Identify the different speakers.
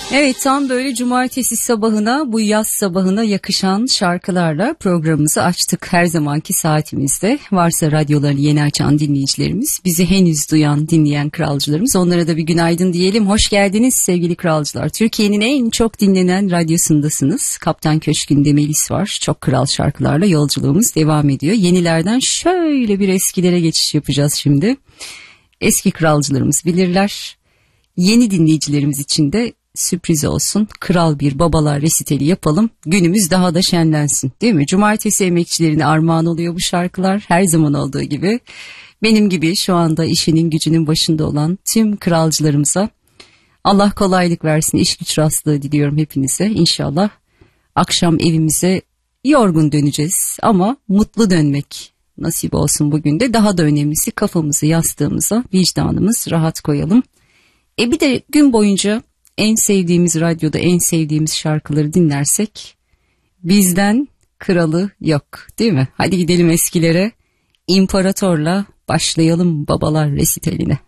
Speaker 1: Evet, tam böyle cumartesi sabahına, bu yaz sabahına yakışan şarkılarla programımızı açtık. Her zamanki saatimizde varsa radyolarını yeni açan dinleyicilerimiz, bizi henüz duyan, dinleyen kralcılarımız, onlara da bir günaydın diyelim. Hoş geldiniz sevgili kralcılar. Türkiye'nin en çok dinlenen radyosundasınız. Kaptan Köşkü'nde Melis var. Çok kral şarkılarla yolculuğumuz devam ediyor. Yenilerden şöyle bir eskilere geçiş yapacağız şimdi. Eski kralcılarımız bilirler. Yeni dinleyicilerimiz için de sürpriz olsun. Kral bir babalar resitali yapalım. Günümüz daha da şenlensin, değil mi? Cumartesi emekçilerine armağan oluyor bu şarkılar. Her zaman olduğu gibi. Benim gibi şu anda işinin gücünün başında olan tüm kralcılarımıza Allah kolaylık versin. İş güç rastlığı diliyorum hepinize. İnşallah akşam evimize yorgun döneceğiz ama mutlu dönmek nasip olsun bugün de. Daha da önemlisi kafamızı yastığımıza, vicdanımız rahat koyalım. Bir de gün boyunca en sevdiğimiz radyoda en sevdiğimiz şarkıları dinlersek bizden kralı yok, değil mi? Hadi gidelim eskilere. İmparatorla başlayalım babalar resitaline.